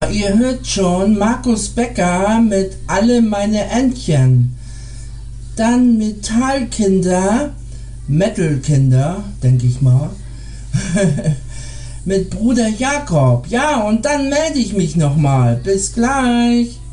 Ihr hört schon Markus Becker mit Alle meine Entchen. Dann Metallkinder, Metalkinder, denke ich mal, mit Bruder Jakob. Ja, und dann melde ich mich nochmal. Bis gleich.